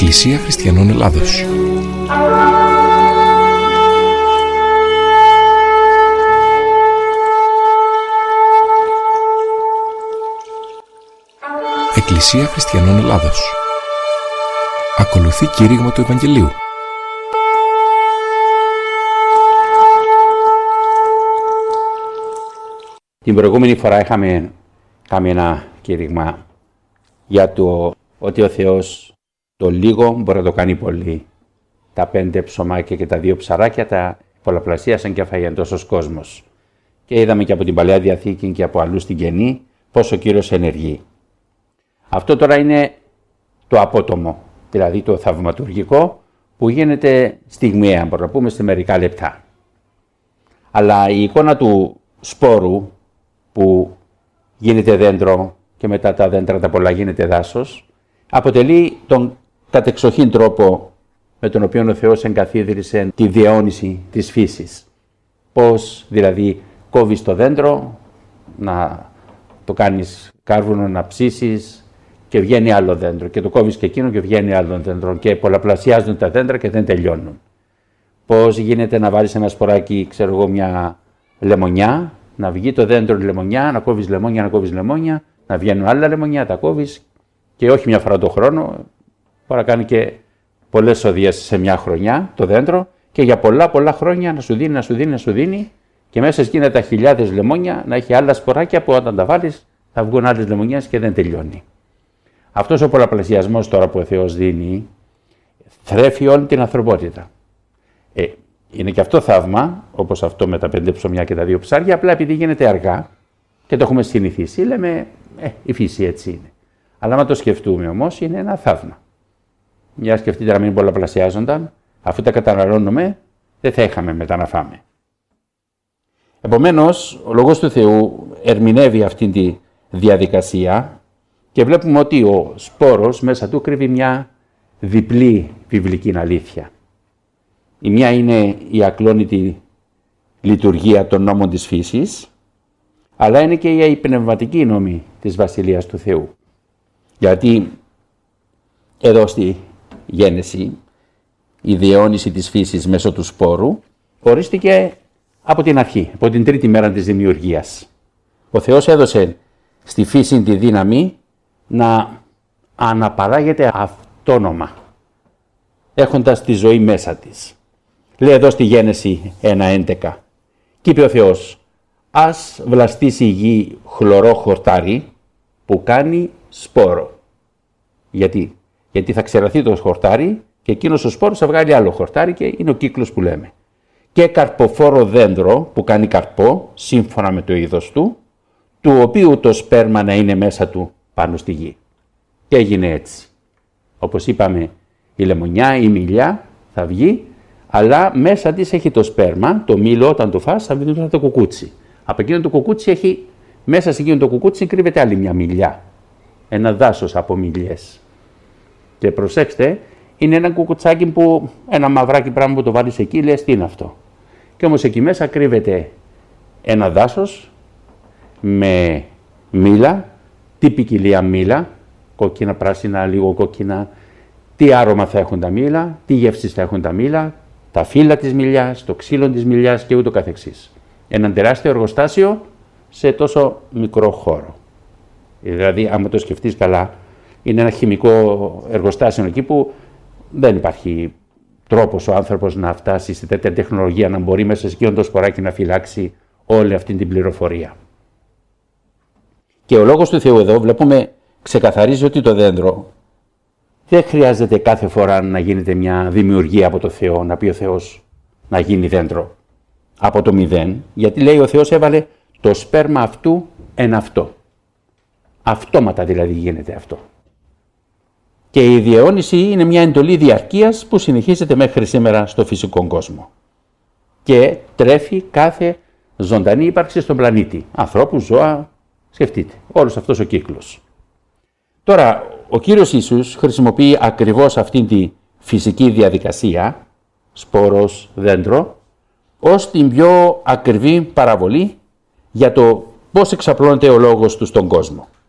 Εκκλησία Χριστιανών Ελλάδος. Εκκλησία Χριστιανών Ελλάδος. Ακολουθεί κήρυγμα του Ευαγγελίου. Την προηγούμενη φορά είχαμε κάνει ένα κήρυγμα για το ότι ο Θεός το λίγο μπορεί να το κάνει πολύ. Τα 5 ψωμάκια και τα 2 ψαράκια τα πολλαπλασίασαν και έφαγε τόσος κόσμος. Και είδαμε και από την Παλαιά Διαθήκη και από αλλού στην Καινή πόσο ο Κύριος ενεργεί. Αυτό τώρα είναι το απότομο, δηλαδή το θαυματουργικό που γίνεται στιγμιαία, μπορούμε να πούμε σε μερικά λεπτά. Αλλά η εικόνα του σπόρου που γίνεται δέντρο και μετά τα δέντρα τα πολλά γίνεται δάσος, αποτελεί τον κατεξοχήν τρόπο με τον οποίο ο Θεός εγκαθίδρυσε τη διαιώνιση της φύσης. Πώς δηλαδή κόβεις το δέντρο, να το κάνεις κάρβουνο, να ψήσεις και βγαίνει άλλο δέντρο και το κόβεις και εκείνο και βγαίνει άλλο δέντρο και πολλαπλασιάζουν τα δέντρα και δεν τελειώνουν. Πώς γίνεται να βάλεις ένα σποράκι, ξέρω εγώ, μια λεμονιά, να βγει το δέντρο λεμονιά, να κόβεις λεμόνια, να βγαίνουν άλλα λεμονιά, τα κόβεις και όχι μια φορά το χρόνο, μπορεί να κάνει και πολλές σοδιές σε μια χρονιά το δέντρο και για πολλά χρόνια να σου δίνει και μέσα εκείνα τα χιλιάδες λεμόνια να έχει άλλα σποράκια που όταν τα βάλεις θα βγουν άλλες λεμονιές και δεν τελειώνει. Αυτός ο πολλαπλασιασμός τώρα που ο Θεός δίνει θρέφει όλη την ανθρωπότητα. Είναι και αυτό θαύμα, όπως αυτό με τα 5 ψωμιά και τα 2 ψάρια, απλά επειδή γίνεται αργά και το έχουμε συνηθίσει, λέμε η φύση έτσι είναι. Αλλά άμα το σκεφτούμε όμως είναι ένα θαύμα. Μια σκεφτείτε να μην πολλαπλασιάζονταν, αφού τα καταναλώνουμε δεν θα είχαμε μετά να φάμε. Επομένως, ο Λόγος του Θεού ερμηνεύει αυτή τη διαδικασία και βλέπουμε ότι ο σπόρος μέσα του κρύβει μια διπλή βιβλική αλήθεια. Η μια είναι η ακλόνητη λειτουργία των νόμων της φύσης, αλλά είναι και η πνευματική νόμη της Βασιλείας του Θεού. Γιατί εδώ στη γέννηση η διαιώνιση της φύσης μέσω του σπόρου ορίστηκε από την αρχή, από την 3η μέρα της δημιουργίας. Ο Θεός έδωσε στη φύση τη δύναμη να αναπαράγεται αυτόνομα, έχοντας τη ζωή μέσα της. Λέει εδώ στη Γένεση 1:11. Και είπε ο Θεός, ας βλαστήσει η γη χλωρό χορτάρι που κάνει σπόρο. Γιατί θα ξεραθεί το χορτάρι και εκείνος ο σπόρος θα βγάλει άλλο χορτάρι και είναι ο κύκλος που λέμε. Και καρποφόρο δέντρο που κάνει καρπό σύμφωνα με το είδος του, του οποίου το σπέρμα να είναι μέσα του πάνω στη γη. Και έγινε έτσι. Όπως είπαμε, η λεμονιά, η μυλιά θα βγει, αλλά μέσα της έχει το σπέρμα, το μήλο όταν το φας θα βγει το κουκούτσι. Από εκείνο το κουκούτσι έχει, μέσα σε εκείνο το κουκούτσι κρύβεται άλλη μια μυλιά. Ένα δάσος από μυλιές. Και προσέξτε, είναι ένα κουκουτσάκι που, ένα μαυράκι πράγμα που το βάλεις εκεί, λες τι είναι αυτό. Και όμως εκεί μέσα κρύβεται ένα δάσος με μήλα, τι ποικιλία μήλα, κόκκινα, πράσινα, λίγο κόκκινα, τι άρωμα θα έχουν τα μήλα, τι γεύσεις θα έχουν τα μήλα, τα φύλλα της μυλιάς, το ξύλο της μυλιάς και ούτω καθεξής. Ένα τεράστιο εργοστάσιο σε τόσο μικρό χώρο. Δηλαδή, άμα το σκεφτείς καλά, είναι ένα χημικό εργοστάσιο εκεί που δεν υπάρχει τρόπος ο άνθρωπος να φτάσει σε τέτοια τεχνολογία να μπορεί μέσα σε εκείνο το σποράκι να φυλάξει όλη αυτή την πληροφορία. Και ο Λόγος του Θεού εδώ βλέπουμε ξεκαθαρίζει ότι το δέντρο δεν χρειάζεται κάθε φορά να γίνεται μια δημιουργία από το Θεό, να πει ο Θεός να γίνει δέντρο από το μηδέν, γιατί λέει ο Θεός έβαλε το σπέρμα αυτού εν αυτό. Αυτόματα δηλαδή γίνεται αυτό. Και η διαιώνιση είναι μια εντολή διαρκείας που συνεχίζεται μέχρι σήμερα στο φυσικό κόσμο. Και τρέφει κάθε ζωντανή ύπαρξη στον πλανήτη. Ανθρώπους, ζώα, σκεφτείτε, όλος αυτός ο κύκλος. Τώρα, ο Κύριος Ιησούς χρησιμοποιεί ακριβώς αυτήν τη φυσική διαδικασία, σπόρος, δέντρο, ως την πιο ακριβή παραβολή για το πώς εξαπλώνεται ο λόγος του στον κόσμο.